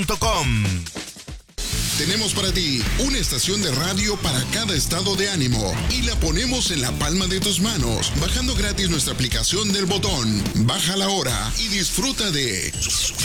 Tenemos para ti una estación de radio para cada estado de ánimo y la ponemos en la palma de tus manos, bajando gratis nuestra aplicación del Botón. Bájala ahora y disfruta de